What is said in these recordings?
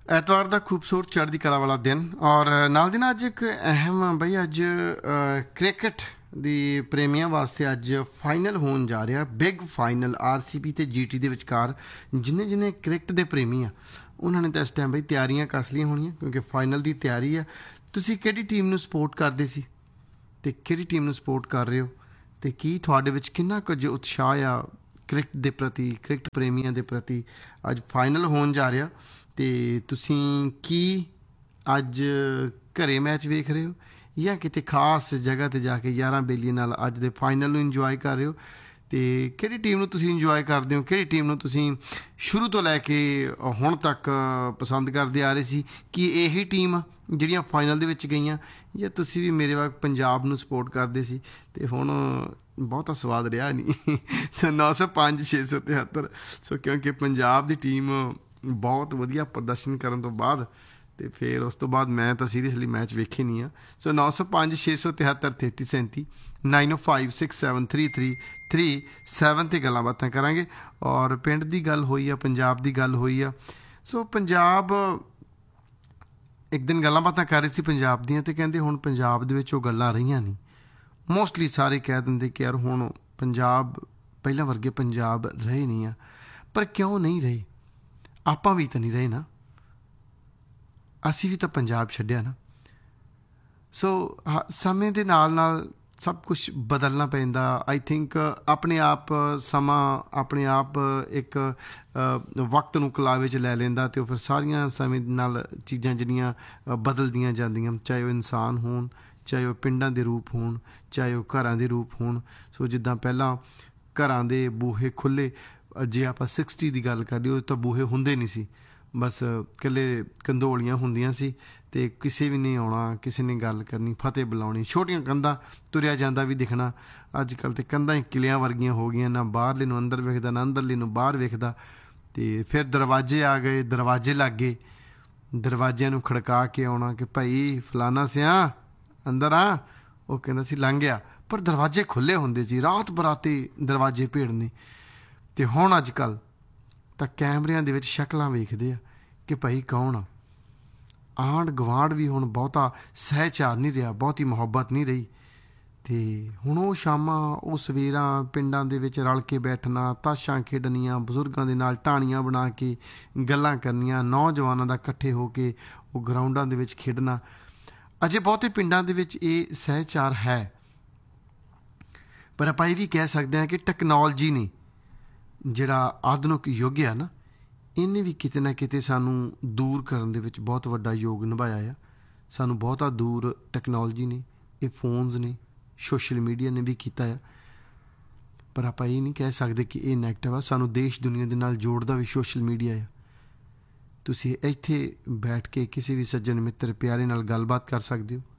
ਐਤਵਾਰ ਦਾ ਖੂਬਸੂਰਤ ਚੜ੍ਹਦੀ ਕਲਾ ਵਾਲਾ ਦਿਨ ਔਰ ਨਾਲ ਦੀ ਨਾਲ ਅੱਜ ਇੱਕ ਅਹਿਮ ਬਈ ਅੱਜ ਕ੍ਰਿਕਟ ਦੀ ਪ੍ਰੇਮੀਆਂ ਵਾਸਤੇ ਅੱਜ ਫਾਈਨਲ ਹੋਣ ਜਾ ਰਿਹਾ, ਬਿਗ ਫਾਈਨਲ RCB ਤੇ GT ਦੇ ਵਿਚਕਾਰ। ਜਿੰਨੇ ਕ੍ਰਿਕਟ ਦੇ ਪ੍ਰੇਮੀ ਆ ਉਹਨਾਂ ਨੇ ਤਾਂ ਇਸ ਟਾਈਮ ਬਈ ਤਿਆਰੀਆਂ ਕੱਸ ਲਈਆਂ ਹੋਣੀਆਂ ਕਿਉਂਕਿ ਫਾਈਨਲ ਦੀ ਤਿਆਰੀ ਆ। ਤੁਸੀਂ ਕਿਹੜੀ ਟੀਮ ਨੂੰ ਸਪੋਰਟ ਕਰਦੇ ਸੀ ਅਤੇ ਕਿਹੜੀ ਟੀਮ ਨੂੰ ਸਪੋਰਟ ਕਰ ਰਹੇ ਹੋ ਅਤੇ ਕੀ ਤੁਹਾਡੇ ਵਿੱਚ ਕਿੰਨਾ ਕੁਝ ਉਤਸ਼ਾਹ ਆ ਕ੍ਰਿਕਟ ਦੇ ਪ੍ਰਤੀ, ਕ੍ਰਿਕਟ ਪ੍ਰੇਮੀਆਂ ਦੇ ਪ੍ਰਤੀ? ਅੱਜ ਫਾਈਨਲ ਹੋਣ ਜਾ ਰਿਹਾ ਅਤੇ ਤੁਸੀਂ ਕੀ ਅੱਜ ਘਰੇ ਮੈਚ ਵੇਖ ਰਹੇ ਹੋ ਜਾਂ ਕਿਤੇ ਖਾਸ ਜਗ੍ਹਾ 'ਤੇ ਜਾ ਕੇ ਯਾਰਾਂ ਬੇਲੀਆਂ ਨਾਲ ਅੱਜ ਦੇ ਫਾਈਨਲ ਨੂੰ ਇੰਜੋਏ ਕਰ ਰਹੇ ਹੋ? ਅਤੇ ਕਿਹੜੀ ਟੀਮ ਨੂੰ ਤੁਸੀਂ ਇੰਜੋਏ ਕਰਦੇ ਹੋ, ਕਿਹੜੀ ਟੀਮ ਨੂੰ ਤੁਸੀਂ ਸ਼ੁਰੂ ਤੋਂ ਲੈ ਕੇ ਹੁਣ ਤੱਕ ਪਸੰਦ ਕਰਦੇ ਆ ਰਹੇ ਸੀ? ਕੀ ਇਹੀ ਟੀਮ ਜਿਹੜੀਆਂ ਫਾਈਨਲ ਦੇ ਵਿੱਚ ਗਈਆਂ ਜਾਂ ਤੁਸੀਂ ਵੀ ਮੇਰੇ ਵਾਂਗ ਪੰਜਾਬ ਨੂੰ ਸਪੋਰਟ ਕਰਦੇ ਸੀ ਅਤੇ ਹੁਣ ਬਹੁਤਾ ਸਵਾਦ ਰਿਹਾ ਨਹੀਂ? 905 673 ਸੋ ਕਿਉਂਕਿ ਪੰਜਾਬ ਦੀ ਟੀਮ ਬਹੁਤ ਵਧੀਆ ਪ੍ਰਦਰਸ਼ਨ ਕਰਨ ਤੋਂ ਬਾਅਦ ਅਤੇ ਫਿਰ ਉਸ ਤੋਂ ਬਾਅਦ ਮੈਂ ਤਾਂ ਸੀਰੀਅਸਲੀ ਮੈਚ ਵੇਖੇ ਨਹੀਂ ਆ। ਸੋ 905 673 3337 9056733337 'ਤੇ ਗੱਲਾਂ ਬਾਤਾਂ ਕਰਾਂਗੇ। ਔਰ ਪਿੰਡ ਦੀ ਗੱਲ ਹੋਈ ਆ, ਪੰਜਾਬ ਦੀ ਗੱਲ ਹੋਈ ਆ। ਸੋ ਪੰਜਾਬ ਇੱਕ ਦਿਨ ਗੱਲਾਂ ਬਾਤਾਂ ਕਰ ਰਹੇ ਸੀ ਪੰਜਾਬ ਦੀਆਂ ਅਤੇ ਕਹਿੰਦੇ ਹੁਣ ਪੰਜਾਬ ਦੇ ਵਿੱਚ ਉਹ ਗੱਲਾਂ ਰਹੀਆਂ ਨਹੀਂ। ਮੋਸਟਲੀ ਸਾਰੇ ਕਹਿ ਦਿੰਦੇ ਕਿ ਯਾਰ ਹੁਣ ਪੰਜਾਬ ਪਹਿਲਾਂ ਵਰਗੇ ਪੰਜਾਬ ਰਹੇ ਨਹੀਂ ਆ। ਪਰ ਕਿਉਂ ਨਹੀਂ ਰਹੇ? ਆਪਾਂ ਵੀ ਤਾਂ ਨਹੀਂ ਰਹੇ ਨਾ, ਅਸੀਂ ਵੀ ਤਾਂ ਪੰਜਾਬ ਛੱਡਿਆ ਨਾ। ਸੋ ਸਮੇਂ ਦੇ ਨਾਲ ਨਾਲ ਸਭ ਕੁਛ ਬਦਲਣਾ ਪੈਂਦਾ। ਆਈ ਥਿੰਕ ਆਪਣੇ ਆਪ ਸਮਾਂ ਆਪਣੇ ਆਪ ਇੱਕ ਵਕਤ ਨੂੰ ਕਲਾਵੇ 'ਚ ਲੈ ਲੈਂਦਾ ਅਤੇ ਉਹ ਫਿਰ ਸਾਰੀਆਂ ਸਮੇਂ ਨਾਲ ਚੀਜ਼ਾਂ ਜਿਹੜੀਆਂ ਬਦਲਦੀਆਂ ਜਾਂਦੀਆਂ, ਚਾਹੇ ਉਹ ਇਨਸਾਨ ਹੋਣ, ਚਾਹੇ ਉਹ ਪਿੰਡਾਂ ਦੇ ਰੂਪ ਹੋਣ, ਚਾਹੇ ਉਹ ਘਰਾਂ ਦੇ ਰੂਪ ਹੋਣ। ਸੋ ਜਿੱਦਾਂ ਪਹਿਲਾਂ ਘਰਾਂ ਦੇ ਬੂਹੇ ਖੁੱਲ੍ਹੇ, ਜੇ ਆਪਾਂ 60 ਦੀ ਗੱਲ ਕਰੀਏ ਉਹ ਤਾਂ ਬੂਹੇ ਹੁੰਦੇ ਨਹੀਂ ਸੀ, ਬਸ ਇਕੱਲੇ ਕੰਧੋਲੀਆਂ ਹੁੰਦੀਆਂ ਸੀ ਅਤੇ ਕਿਸੇ ਵੀ ਨੇ ਆਉਣਾ, ਕਿਸੇ ਨੇ ਗੱਲ ਕਰਨੀ, ਫਤਿਹ ਬੁਲਾਉਣੀ, ਛੋਟੀਆਂ ਕੰਧਾਂ, ਤੁਰਿਆ ਜਾਂਦਾ ਵੀ ਦਿਖਣਾ। ਅੱਜ ਕੱਲ੍ਹ ਤਾਂ ਕੰਧਾਂ ਹੀ ਕਿਲਿਆਂ ਵਰਗੀਆਂ ਹੋ ਗਈਆਂ, ਨਾ ਬਾਹਰਲੇ ਨੂੰ ਅੰਦਰ ਵੇਖਦਾ ਨਾ ਅੰਦਰਲੇ ਨੂੰ ਬਾਹਰ ਵੇਖਦਾ। ਅਤੇ ਫਿਰ ਦਰਵਾਜ਼ੇ ਆ ਗਏ, ਦਰਵਾਜ਼ੇ ਲੱਗ ਗਏ, ਦਰਵਾਜ਼ਿਆਂ ਨੂੰ ਖੜਕਾ ਕੇ ਆਉਣਾ ਕਿ ਭਾਈ ਫਲਾਨਾ ਸਿਆਂ ਅੰਦਰ ਆ। ਉਹ ਕਹਿੰਦਾ ਸੀ ਲੰਘ ਗਿਆ, ਪਰ ਦਰਵਾਜ਼ੇ ਖੁੱਲ੍ਹੇ ਹੁੰਦੇ ਸੀ, ਰਾਤ ਬਰਾਤੇ ਦਰਵਾਜ਼ੇ ਭੇੜਨੇ। ਅਤੇ ਹੁਣ ਅੱਜ ਕੱਲ੍ਹ ਤਾਂ ਕੈਮਰਿਆਂ ਦੇ ਵਿੱਚ ਸ਼ਕਲਾਂ ਵੇਖਦੇ ਆ ਕਿ ਭਾਈ ਕੌਣ ਆ। ਆਂਢ ਗੁਆਂਢ ਵੀ ਹੁਣ ਬਹੁਤਾ ਸਹਿਚਾਰ ਨਹੀਂ ਰਿਹਾ, ਬਹੁਤੀ ਮੁਹੱਬਤ ਨਹੀਂ ਰਹੀ। ਅਤੇ ਹੁਣ ਉਹ ਸ਼ਾਮਾਂ, ਉਹ ਸਵੇਰਾਂ ਪਿੰਡਾਂ ਦੇ ਵਿੱਚ ਰਲ ਕੇ ਬੈਠਣਾ, ਤਾਸ਼ਾਂ ਖੇਡਣੀਆਂ, ਬਜ਼ੁਰਗਾਂ ਦੇ ਨਾਲ ਟਾਹਣੀਆਂ ਬਣਾ ਕੇ ਗੱਲਾਂ ਕਰਨੀਆਂ, ਨੌਜਵਾਨਾਂ ਦਾ ਇਕੱਠੇ ਹੋ ਕੇ ਉਹ ਗਰਾਊਂਡਾਂ ਦੇ ਵਿੱਚ ਖੇਡਣਾ। ਅਜੇ ਬਹੁਤੇ ਪਿੰਡਾਂ ਦੇ ਵਿੱਚ ਇਹ ਸਹਿਚਾਰ ਹੈ, ਪਰ ਆਪਾਂ ਇਹ ਵੀ ਕਹਿ ਸਕਦੇ ਹਾਂ ਕਿ ਟੈਕਨੋਲਜੀ ਨੇ ਜਿਹੜਾ ਆਧੁਨਿਕ ਯੁੱਗ ਆ ਨਾ, ਇਹਨੇ ਵੀ ਕਿਤੇ ਨਾ ਕਿਤੇ ਸਾਨੂੰ ਦੂਰ ਕਰਨ ਦੇ ਵਿੱਚ ਬਹੁਤ ਵੱਡਾ ਯੋਗ ਨਿਭਾਇਆ ਆ। ਸਾਨੂੰ ਬਹੁਤਾ ਦੂਰ ਟੈਕਨੋਲਜੀ ਨੇ, ਇਹ ਫੋਨਸ ਨੇ, ਸੋਸ਼ਲ ਮੀਡੀਆ ਨੇ ਵੀ ਕੀਤਾ ਆ। ਪਰ ਆਪਾਂ ਇਹ ਨਹੀਂ ਕਹਿ ਸਕਦੇ ਕਿ ਇਹ ਨੈਗੇਟਿਵ ਆ। ਸਾਨੂੰ ਦੇਸ਼ ਦੁਨੀਆ ਦੇ ਨਾਲ ਜੋੜਦਾ ਵੀ ਸੋਸ਼ਲ ਮੀਡੀਆ ਆ। ਤੁਸੀਂ ਇੱਥੇ ਬੈਠ ਕੇ ਕਿਸੇ ਵੀ ਸੱਜਣ ਮਿੱਤਰ ਪਿਆਰੇ ਨਾਲ ਗੱਲਬਾਤ ਕਰ ਸਕਦੇ ਹੋ।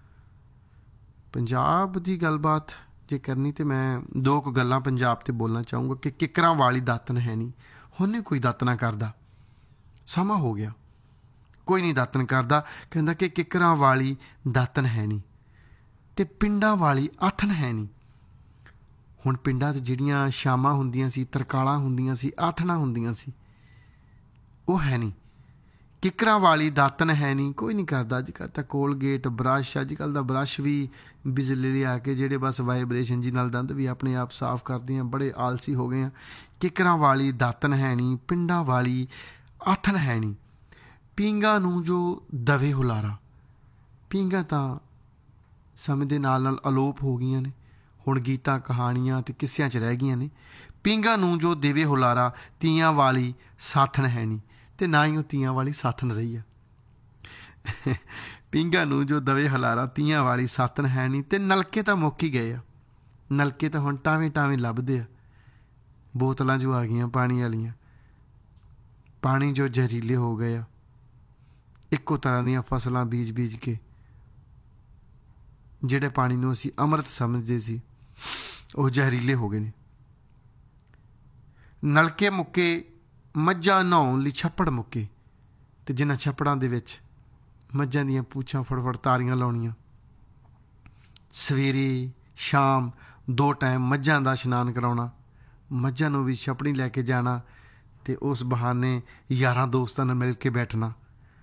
ਪੰਜਾਬ ਦੀ ਗੱਲਬਾਤ ਜੇ ਕਰਨੀ ਤਾਂ ਮੈਂ ਦੋ ਕੁ ਗੱਲਾਂ ਪੰਜਾਬ 'ਤੇ ਬੋਲਣਾ ਚਾਹੂੰਗਾ ਕਿ ਕਿੱਕਰਾਂ ਵਾਲੀ ਦਾਤਣ ਹੈ ਨਹੀਂ। ਹੁਣ ਨਹੀਂ ਕੋਈ ਦਾਤਣਾ ਕਰਦਾ, ਸਮਾਂ ਹੋ ਗਿਆ, ਕੋਈ ਨਹੀਂ ਦਾਤਣ ਕਰਦਾ। ਕਹਿੰਦਾ ਕਿ ਕਿੱਕਰਾਂ ਵਾਲੀ ਦਾਤਣ ਹੈ ਨਹੀਂ ਅਤੇ ਪਿੰਡਾਂ ਵਾਲੀ ਆਥਣ ਹੈ ਨਹੀਂ। ਹੁਣ ਪਿੰਡਾਂ 'ਚ ਜਿਹੜੀਆਂ ਸ਼ਾਮਾਂ ਹੁੰਦੀਆਂ ਸੀ, ਤਰਕਾਲਾਂ ਹੁੰਦੀਆਂ ਸੀ, ਆਥਣਾਂ ਹੁੰਦੀਆਂ ਸੀ, ਉਹ ਹੈ ਨਹੀਂ। ਕਿੱਕਰਾਂ ਵਾਲੀ ਦਾਤਣ ਹੈ ਨਹੀਂ, ਕੋਈ ਨਹੀਂ ਕਰਦਾ। ਅੱਜ ਕੱਲ੍ਹ ਤਾਂ ਕੋਲਗੇਟ, ਬਰੱਸ਼, ਅੱਜ ਕੱਲ੍ਹ ਦਾ ਬਰੱਸ਼ ਵੀ ਬਿਜਲੀ ਲਿਆ ਕੇ ਜਿਹੜੇ ਬਸ ਵਾਈਬ੍ਰੇਸ਼ਨ ਜੀ ਨਾਲ ਦੰਦ ਵੀ ਆਪਣੇ ਆਪ ਸਾਫ਼ ਕਰਦੇ ਹਾਂ, ਬੜੇ ਆਲਸੀ ਹੋ ਗਏ ਹਾਂ। ਕਿੱਕਰਾਂ ਵਾਲੀ ਦਾਤਣ ਹੈ ਨਹੀਂ, ਪਿੰਡਾਂ ਵਾਲੀ ਆਥਣ ਹੈ ਨਹੀਂ। ਪੀਂਘਾਂ ਨੂੰ ਜੋ ਦਵੇ ਹੁਲਾਰਾ, ਪੀਂਘਾਂ ਤਾਂ ਸਮੇਂ ਦੇ ਨਾਲ ਨਾਲ ਅਲੋਪ ਹੋ ਗਈਆਂ ਨੇ, ਹੁਣ ਗੀਤਾਂ, ਕਹਾਣੀਆਂ ਅਤੇ ਕਿੱਸਿਆਂ 'ਚ ਰਹਿ ਗਈਆਂ ਨੇ। ਪੀਂਘਾਂ ਨੂੰ ਜੋ ਦੇਵੇ ਹੁਲਾਰਾ, ਤੀਆਂ ਵਾਲੀ ਸਾਥਣ ਹੈ ਨਹੀਂ, ਅਤੇ ਨਾ ਹੀ ਉਹ ਤੀਆਂ ਵਾਲੀ ਸਾਥਣ ਰਹੀ ਆ। ਪੀਂਘਾਂ ਨੂੰ ਜੋ ਦਵੇ ਹੁਲਾਰਾ, ਤੀਆਂ ਵਾਲੀ ਸਾਥਣ ਹੈ ਨਹੀਂ। ਅਤੇ ਨਲਕੇ ਤਾਂ ਮੁੱਕ ਹੀ ਗਏ ਆ, ਨਲਕੇ ਤਾਂ ਹੁਣ ਟਾਵੇਂ ਟਾਵੇਂ ਲੱਭਦੇ ਆ। ਬੋਤਲਾਂ ਜੋ ਆ ਗਈਆਂ ਪਾਣੀ ਵਾਲੀਆਂ, ਪਾਣੀ ਜੋ ਜ਼ਹਿਰੀਲੇ ਹੋ ਗਏ ਆ। ਇੱਕੋ ਤਰ੍ਹਾਂ ਦੀਆਂ ਫਸਲਾਂ ਬੀਜ ਕੇ ਜਿਹੜੇ ਪਾਣੀ ਨੂੰ ਅਸੀਂ ਅੰਮ੍ਰਿਤ ਸਮਝਦੇ ਸੀ, ਉਹ ਜ਼ਹਿਰੀਲੇ ਹੋ ਗਏ ਨੇ। ਨਲਕੇ ਮੁੱਕੇ, ਮੱਝਾਂ ਨਹਾਉਣ ਲਈ ਛੱਪੜ ਮੁੱਕੇ, ਅਤੇ ਜਿਨ੍ਹਾਂ ਛੱਪੜਾਂ ਦੇ ਵਿੱਚ ਮੱਝਾਂ ਦੀਆਂ ਪੂਛਾਂ ਫੜਫੜ ਤਾਰੀਆਂ ਲਾਉਣੀਆਂ, ਸਵੇਰੇ ਸ਼ਾਮ 2 ਟਾਈਮ ਮੱਝਾਂ ਦਾ ਇਸ਼ਨਾਨ ਕਰਾਉਣਾ, ਮੱਝਾਂ ਨੂੰ ਵੀ ਛੱਪੜੀ ਲੈ ਕੇ ਜਾਣਾ ਅਤੇ ਉਸ ਬਹਾਨੇ ਯਾਰਾਂ ਦੋਸਤਾਂ ਨਾਲ ਮਿਲ ਕੇ ਬੈਠਣਾ।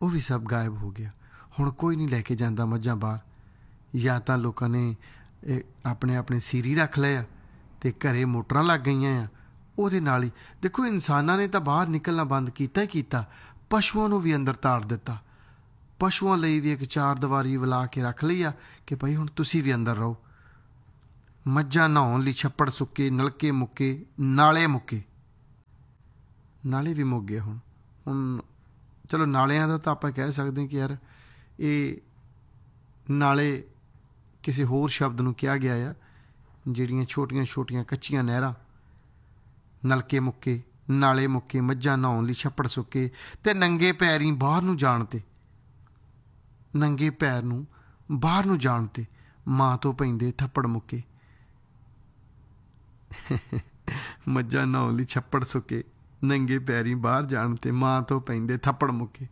ਉਹ ਵੀ ਸਭ ਗਾਇਬ ਹੋ ਗਿਆ। ਹੁਣ ਕੋਈ ਨਹੀਂ ਲੈ ਕੇ ਜਾਂਦਾ ਮੱਝਾਂ ਬਾਹਰ, ਜਾਂ ਤਾਂ ਲੋਕਾਂ ਨੇ ਆਪਣੇ ਆਪਣੇ ਸੀਰੀ ਰੱਖ ਲਏ ਆ ਅਤੇ ਘਰੇ ਮੋਟਰਾਂ ਲੱਗ ਗਈਆਂ ਆ, ਉਹਦੇ ਨਾਲ ਹੀ। ਦੇਖੋ ਇਨਸਾਨਾਂ ਨੇ ਤਾਂ ਬਾਹਰ ਨਿਕਲਣਾ ਬੰਦ ਕੀਤਾ ਹੀ ਕੀਤਾ, ਪਸ਼ੂਆਂ ਨੂੰ ਵੀ ਅੰਦਰ ਤਾੜ ਦਿੱਤਾ। ਪਸ਼ੂਆਂ ਲਈ ਵੀ ਇੱਕ ਚਾਰ ਦੀਵਾਰੀ ਬੁਲਾ ਕੇ ਰੱਖ ਲਈ ਆ ਕਿ ਭਾਈ ਹੁਣ ਤੁਸੀਂ ਵੀ ਅੰਦਰ ਰਹੋ। ਮੱਝਾਂ ਨਹਾਉਣ ਲਈ ਛੱਪੜ ਸੁੱਕੇ, ਨਲਕੇ ਮੁੱਕੇ, ਨਾਲੇ ਮੁੱਕੇ, ਨਾਲੇ ਵੀ ਮੁੱਕ ਗਏ। ਹੁਣ ਚਲੋ ਨਾਲਿਆਂ ਦਾ ਤਾਂ ਆਪਾਂ ਕਹਿ ਸਕਦੇ ਹਾਂ ਕਿ ਯਾਰ ਇਹ ਨਾਲੇ ਕਿਸੇ ਹੋਰ ਸ਼ਬਦ ਨੂੰ ਕਿਹਾ ਗਿਆ ਆ, ਜਿਹੜੀਆਂ ਛੋਟੀਆਂ ਛੋਟੀਆਂ ਕੱਚੀਆਂ ਨਹਿਰਾਂ। ਨਲਕੇ ਮੁੱਕੇ, ਨਾਲੇ ਮੁੱਕੇ, ਮੱਝਾਂ ਨਹਾਉਣ ਲਈ ਛੱਪੜ ਸੁੱਕੇ, ਅਤੇ ਨੰਗੇ ਪੈਰੀਂ ਬਾਹਰ ਨੂੰ ਜਾਣ 'ਤੇ, ਨੰਗੇ ਪੈਰ ਨੂੰ ਬਾਹਰ ਨੂੰ ਜਾਣ 'ਤੇ ਮਾਂ ਤੋਂ ਪੈਂਦੇ ਥੱਪੜ ਮੁੱਕੇ। ਮੱਝਾਂ ਨਹਾਉਣ ਲਈ ਛੱਪੜ ਸੁੱਕੇ, ਨੰਗੇ ਪੈਰੀਂ ਬਾਹਰ ਜਾਣ 'ਤੇ ਮਾਂ ਤੋਂ ਪੈਂਦੇ ਥੱਪੜ ਮੁੱਕੇ।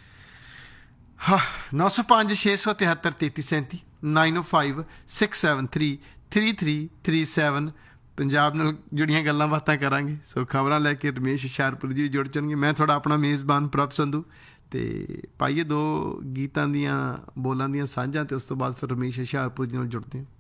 905 673 3337 905 673 3337 ਪੰਜਾਬ ਨਾਲ ਜੁੜੀਆਂ ਗੱਲਾਂ ਬਾਤਾਂ ਕਰਾਂਗੇ। ਸੋ ਖਬਰਾਂ ਲੈ ਕੇ ਰਮੇਸ਼ ਹੁਸ਼ਿਆਰਪੁਰ ਜੀ ਜੁੜ ਜਾਣਗੇ। ਮੈਂ ਤੁਹਾਡਾ ਆਪਣਾ ਮੇਜ਼ਬਾਨ ਪ੍ਰਭ ਸੰਧੂ, ਅਤੇ ਪਾਈਏ 2 ਗੀਤਾਂ ਦੀਆਂ ਬੋਲਾਂ ਦੀਆਂ ਸਾਂਝਾਂ, ਅਤੇ ਉਸ ਤੋਂ ਬਾਅਦ ਫਿਰ ਰਮੇਸ਼ ਹੁਸ਼ਿਆਰਪੁਰ ਜੀ ਨਾਲ ਜੁੜਦੇ ਹਾਂ।